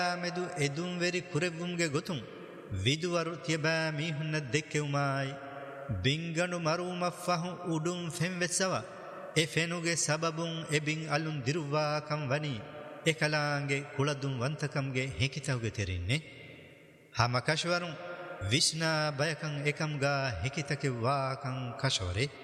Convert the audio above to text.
මෙදු එදුම් වෙරි කුරෙවුම්ගේ ගොතුම් විදුවරු තියබෑ මීහුන්න දෙක්කෙවුමායි බිංගණු මරුමෆහු උඩුම් ෆෙම්වෙස්සව එෆෙනුගේ සබබුන් එබින් අලුන් දිරුවාකම් වනි එකලාගේ කුලදුම් වන්තකම්ගේ හෙකිතවගේ තෙරින්නේ හම කශවරුන් විශ්නා බයකං එකම්ගා හෙකිතකෙවාකං කශවරේ